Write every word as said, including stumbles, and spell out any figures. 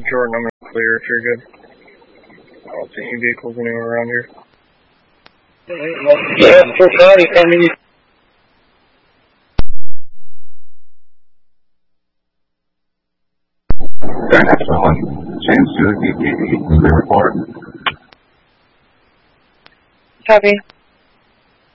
Jordan, I'm gonna clear if you're good. I don't see any vehicles anywhere around here. Yeah, for County coming. That's one. James Stewart, E P D, clear report. Copy.